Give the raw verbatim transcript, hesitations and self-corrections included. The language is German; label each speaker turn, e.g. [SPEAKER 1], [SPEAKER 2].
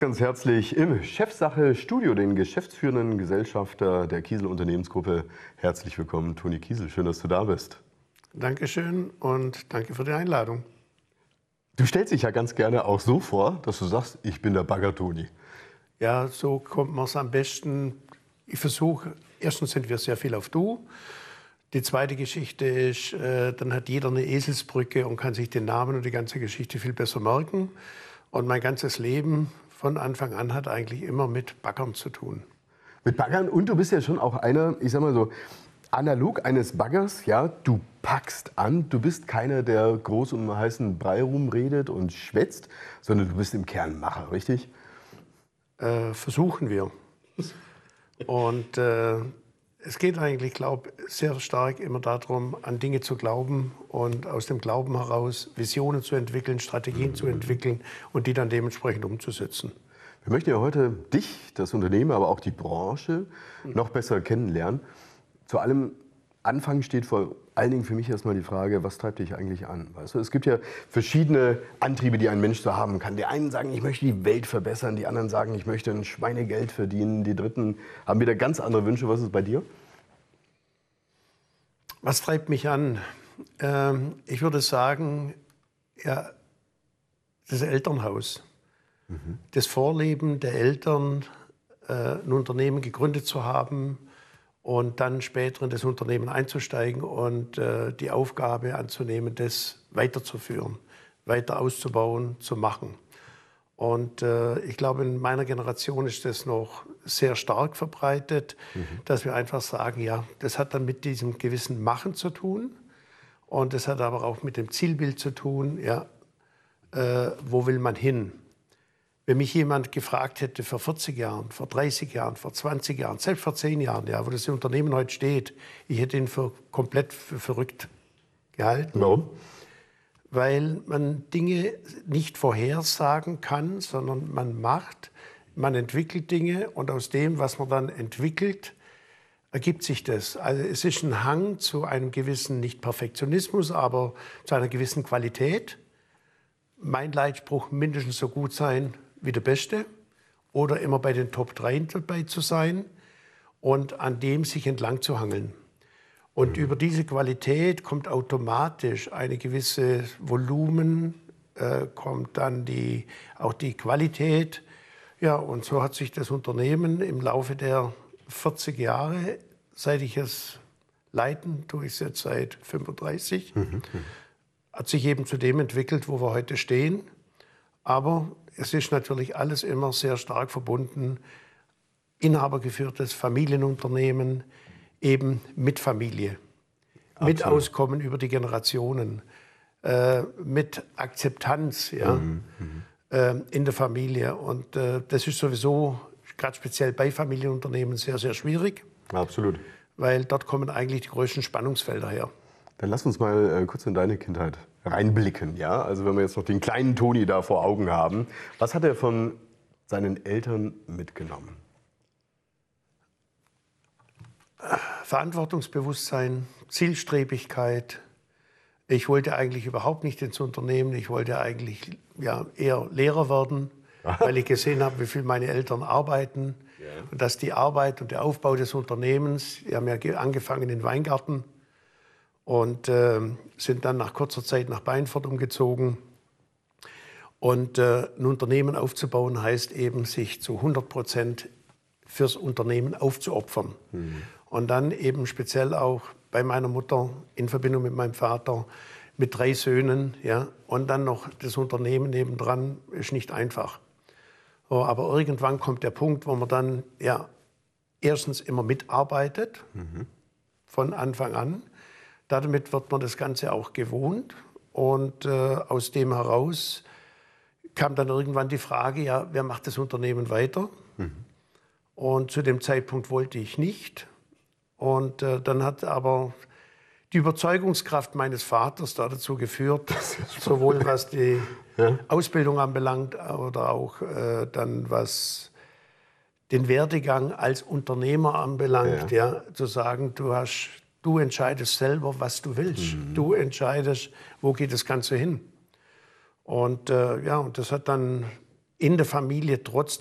[SPEAKER 1] Ganz herzlich im Chefsache-Studio, den geschäftsführenden Gesellschafter der Kiesel Unternehmensgruppe. Herzlich willkommen, Toni Kiesel. Schön, dass du da bist.
[SPEAKER 2] Dankeschön und danke für die Einladung.
[SPEAKER 1] Du stellst dich ja ganz gerne auch so vor, dass du sagst, ich bin der Bagger Toni.
[SPEAKER 2] Ja, so kommt man es am besten. Ich versuche, erstens sind wir sehr viel auf Du. Die zweite Geschichte ist, äh, dann hat jeder eine Eselsbrücke und kann sich den Namen und die ganze Geschichte viel besser merken. Und mein ganzes Leben von Anfang an hat eigentlich immer mit Baggern zu tun.
[SPEAKER 1] Mit Baggern, und du bist ja schon auch einer, ich sag mal so, analog eines Baggers, ja, du packst an, du bist keiner, der groß um heißen Brei rumredet und schwätzt, sondern du bist im Kern Macher, richtig?
[SPEAKER 2] Äh, versuchen wir. Und äh, es geht eigentlich, glaube ich, sehr stark immer darum, an Dinge zu glauben und aus dem Glauben heraus Visionen zu entwickeln, Strategien zu entwickeln und die dann dementsprechend umzusetzen.
[SPEAKER 1] Wir möchten ja heute dich, das Unternehmen, aber auch die Branche noch besser kennenlernen. Zu allem Anfang steht vor allen Dingen für mich erstmal die Frage, was treibt dich eigentlich an? Weißt du, es gibt ja verschiedene Antriebe, die ein Mensch so haben kann. Die einen sagen, ich möchte die Welt verbessern, die anderen sagen, ich möchte ein Schweinegeld verdienen, die Dritten haben wieder ganz andere Wünsche. Was ist bei dir?
[SPEAKER 2] Was treibt mich an? Ähm, ich würde sagen, ja, das Elternhaus. Mhm. Das Vorleben der Eltern, äh, ein Unternehmen gegründet zu haben und dann später in das Unternehmen einzusteigen und äh, die Aufgabe anzunehmen, das weiterzuführen, weiter auszubauen, zu machen. Und äh, ich glaube, in meiner Generation ist das noch sehr stark verbreitet, mhm. dass wir einfach sagen, ja, das hat dann mit diesem gewissen Machen zu tun und das hat aber auch mit dem Zielbild zu tun, ja, äh, wo will man hin? Wenn mich jemand gefragt hätte vor vierzig Jahren, vor dreißig Jahren, vor zwanzig Jahren, selbst vor zehn Jahren, ja, wo das Unternehmen heute steht, ich hätte ihn für komplett für verrückt gehalten.
[SPEAKER 1] Warum?
[SPEAKER 2] Weil man Dinge nicht vorhersagen kann, sondern man macht, man entwickelt Dinge und aus dem, was man dann entwickelt, ergibt sich das. Also es ist ein Hang zu einem gewissen, nicht Perfektionismus, aber zu einer gewissen Qualität. Mein Leitspruch, mindestens so gut sein wie der Beste oder immer bei den Top drei dabei zu sein und an dem sich entlang zu hangeln. Und mhm. über diese Qualität kommt automatisch eine gewisse Volumen, äh, kommt dann die, auch die Qualität. Ja, und so hat sich das Unternehmen im Laufe der vierzig Jahre, seit ich es leiten, tue ich es jetzt seit fünfunddreißig, mhm. hat sich eben zu dem entwickelt, wo wir heute stehen. Aber es ist natürlich alles immer sehr stark verbunden, inhabergeführtes Familienunternehmen, eben mit Familie, Absolut. Mit Auskommen über die Generationen, äh, mit Akzeptanz ja, mhm. äh, in der Familie. Und äh, das ist sowieso, gerade speziell bei Familienunternehmen, sehr, sehr schwierig.
[SPEAKER 1] Absolut.
[SPEAKER 2] Weil dort kommen eigentlich die größten Spannungsfelder her.
[SPEAKER 1] Dann lass uns mal äh, kurz in deine Kindheit reinblicken. Ja? Also wenn wir jetzt noch den kleinen Toni da vor Augen haben, was hat er von seinen Eltern mitgenommen?
[SPEAKER 2] Verantwortungsbewusstsein, Zielstrebigkeit. Ich wollte eigentlich überhaupt nicht ins Unternehmen. Ich wollte eigentlich ja, eher Lehrer werden, weil ich gesehen habe, wie viel meine Eltern arbeiten. Ja. Und dass die Arbeit und der Aufbau des Unternehmens, die haben ja angefangen in Weingarten und äh, sind dann nach kurzer Zeit nach Beinfurt umgezogen. Und äh, ein Unternehmen aufzubauen heißt eben, sich zu hundert Prozent fürs Unternehmen aufzuopfern. Mhm. Und dann eben speziell auch bei meiner Mutter in Verbindung mit meinem Vater mit drei Söhnen. Ja, und dann noch das Unternehmen nebendran ist nicht einfach. So, aber irgendwann kommt der Punkt, wo man dann ja, erstens immer mitarbeitet, mhm. von Anfang an. Damit wird man das Ganze auch gewohnt. Und äh, aus dem heraus kam dann irgendwann die Frage, ja, wer macht das Unternehmen weiter? Mhm. Und zu dem Zeitpunkt wollte ich nicht. Und äh, dann hat aber die Überzeugungskraft meines Vaters da dazu geführt, sowohl was die ja. Ausbildung anbelangt, oder auch äh, dann was den Werdegang als Unternehmer anbelangt, ja. Ja, zu sagen, du, hast, du entscheidest selber, was du willst. Mhm. Du entscheidest, wo geht das Ganze hin. Und äh, ja, und das hat dann in der Familie trotzdem